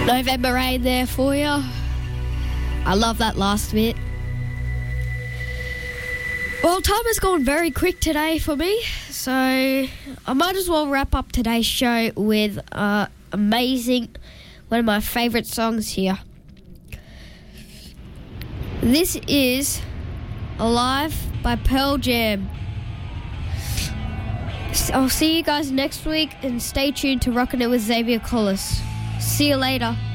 November Rain there for you. I love that last bit. Well, time has gone very quick today for me, so I might as well wrap up today's show with amazing, one of my favourite songs here. This is Alive by Pearl Jam. I'll see you guys next week, and stay tuned to Rockin' It with Xavier Collis. See you later.